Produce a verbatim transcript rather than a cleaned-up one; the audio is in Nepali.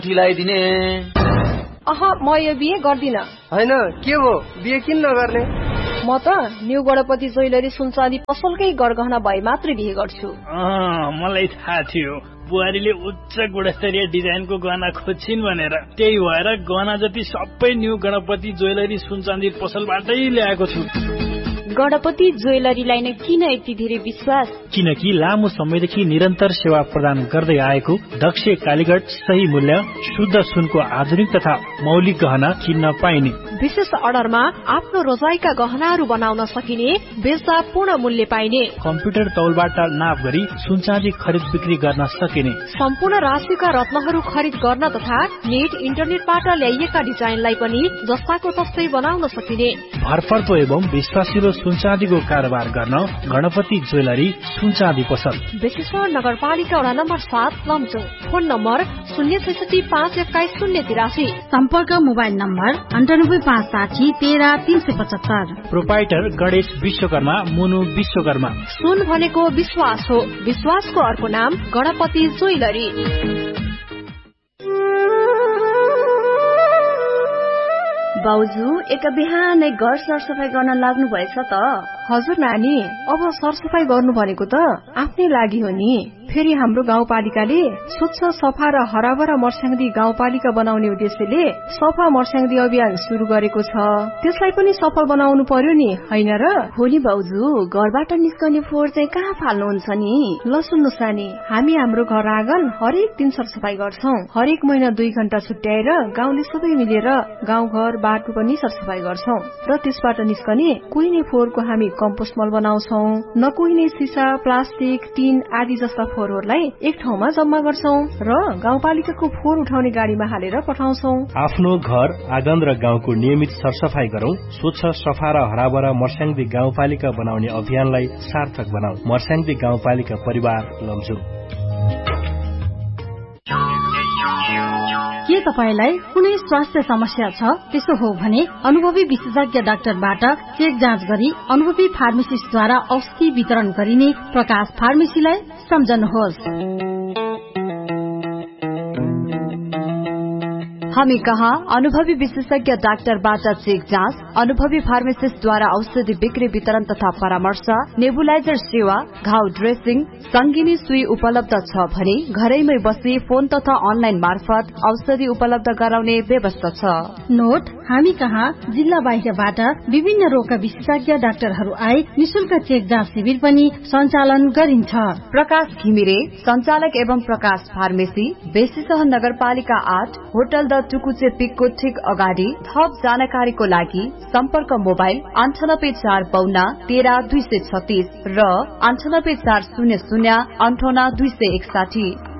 दिलाइदिने। अह म यो बिहे गर्दिन। हैन के हो बिहे किन नगर्ने? म त न्यू गणपति ज्वेलरी सुनचाँदी पसलकै गरगहना भए मात्रै बिहे गर्छु। मलाई थाहा थियो बुहारीले उच्च गुणस्तरीय डिजाइनको गहना खोज्छिन् भनेर, त्यही भएर गहना जति सबै न्यू गणपति ज्वेलरी सुनचाँदी पसलबाटै ल्याएको छु। गणपति ज्वेलरीलाई नै किन यति धेरै विश्वास? किनकि लामो समयदेखि निरन्तर सेवा प्रदान गर्दै आएको दक्ष कालीगढ सही मूल्य शुद्ध सुनको आधुनिक तथा मौलिक गहना किन्न पाइने। विशेष अर्डरमा आफ्नो रोजाइका गहनाहरू बनाउन सकिने, बेच्दा पूर्ण मूल्य पाइने, कम्प्युटर तौलबाट नाप गरी सुनचाँदी खरिद बिक्री गर्न सकिने, सम्पूर्ण राशिका रत्नहरू खरिद गर्न तथा नेट इन्टरनेटबाट ल्याइएका डिजाइनलाई पनि जस्ताको तस्तै बनाउन सकिने। भरपर्दो एवं विश्वासिलो सुनचाँदीको कारोबार गर्न गणपति ज्वेलरी सुनचाँदी पसल, बेसेश्वर नगरपालिका वडा नम्बर सात लमजुङ। फोन नम्बर शून्य छैसठी पाँच एक्काइस शून्य तिरासी। सम्पर्क मोबाइल नम्बर अन्ठानब्बे पाँच साठी तेह्र तीन सय पचहत्तर। प्रोपाइटर गणेश विश्वकर्मा, मुनु विश्वकर्मा। सुन भनेको विश्वास हो, विश्वासको अर्को नाम गणपति ज्वेलरी। बाउजू एक बिहानै घर सरसफाई गर्न लाग्नु भएछ त? हजुर नानी, अब सरसफाई गर्नु भनेको त आफ्नै लागि हो नि। फेरि हाम्रो गाउँपालिकाले स्वच्छ सफा र हराभरा मर्स्याङ्दी गाउँपालिका बनाउने उद्देश्यले सफा मर्स्याङ्दी अभियान शुरू गरेको छ। त्यसलाई पनि सफल बनाउनु पर्यो नि, हैन र? हो नि बाउजू, घरबाट निस्कने फोहोर चाहिँ कहाँ फाल्नुहुन्छ नि? ल सुन्नु सानी, हामी हाम्रो घर आँगन हरेक दिन सरसफाई गर्छौं। हरेक महिना दुई घण्टा छुट्याएर गाउँले सबै मिलेर गाउँघर बाटो पनि सरसफाई गर्छौं र त्यसबाट निस्कने कुहिने फोहोरको हामी कम्पोस्ट मल बनाउँछौं। नकुहिने सिसा, प्लास्टिक, टिन आदि जस्ता फोहोरहरूलाई एक ठाउँमा जम्मा गर्छौं र गाउँपालिकाको फोहोर उठाउने गाडीमा हालेर पठाउँछौं। आफ्नो घर आँगन र गाउँको नियमित सरसफाई गरौं। स्वच्छ सफा र हराभरा मर्स्याङ्दी गाउँपालिका बनाउने अभियानलाई सार्थक बनाऊ। मर्स्याङ्दी गाउँपालिका परिवार लमजुङ। के तपाईलाई कुनै स्वास्थ्य समस्या छ? त्यसो हो भने अनुभवी विशेषज्ञ डाक्टरबाट चेक जाँच गरी अनुभवी फार्मेसिस्टद्वारा औषधि वितरण गरिने प्रकाश फार्मेसीलाई सम्झनुहोस्। हामी कहाँ अनुभवी विशेषज्ञ डाक्टरबाट चेक जाँच, अनुभवी फार्मासिस्टद्वारा औषधि बिक्री वितरण तथा परामर्श, नेबुलाइजर सेवा, घाउ ड्रेसिङ, संगिनी सुई उपलब्ध छ भने घरैमै बसी फोन तथा अनलाइन मार्फत औषधि उपलब्ध गराउने व्यवस्था छ। नोट, हामी कहाँ जिल्ला बाहिरबाट विभिन्न रोगका विशेषज्ञ डाक्टरहरू आए निशुल्क चेक जाँच शिविर पनि सञ्चालन गरिन्छ। प्रकाश घिमिरे संचालक एवं प्रकाश फार्मेसी, बेसीसह नगरपालिका आठ, होटल द टुकुचे पिकको ठिक अगाडि। थप जानकारीको लागि सम्पर्क मोबाइल अन्ठानब्बे चार बाउन्न तेह्र दुई सय छत्तीस र अन्ठानब्बे चार शून्य शून्य अन्ठाउन्न दुई सय एकसाठी।